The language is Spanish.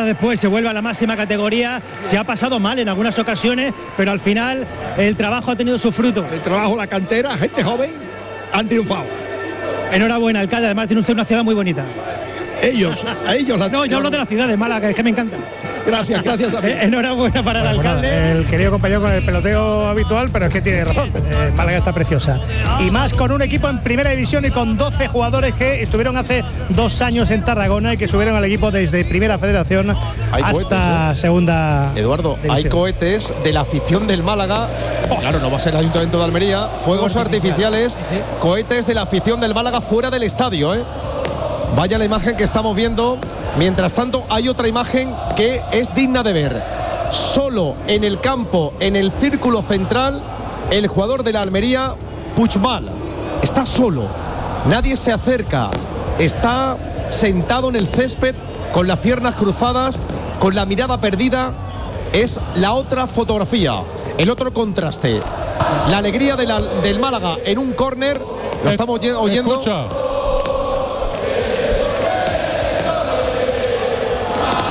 después se vuelve a la máxima categoría. Se ha pasado mal en algunas ocasiones, pero al final el trabajo ha tenido su fruto. El trabajo, la cantera, gente joven han triunfado. Enhorabuena, alcalde, además tiene usted una ciudad muy bonita. A ellos no, yo hablo de la ciudad de Málaga, que me encanta. Gracias a ti. Enhorabuena para el alcalde. El querido compañero con el peloteo habitual, pero es que tiene razón. Málaga está preciosa. Y más con un equipo en primera división y con 12 jugadores que estuvieron hace 2 años en Tarragona y que subieron al equipo desde primera federación hasta segunda. Eduardo, división. Hay cohetes de la afición del Málaga. Claro, no va a ser el Ayuntamiento de Almería. Fuegos artificiales, sí. Cohetes de la afición del Málaga fuera del estadio, Vaya la imagen que estamos viendo. Mientras tanto, hay otra imagen que es digna de ver. Solo en el campo, en el círculo central, el jugador de la Almería, Puigmal. Está solo. Nadie se acerca. Está sentado en el césped con las piernas cruzadas, con la mirada perdida. Es la otra fotografía, el otro contraste. La alegría del Málaga en un córner. Lo estamos oyendo. Escucha.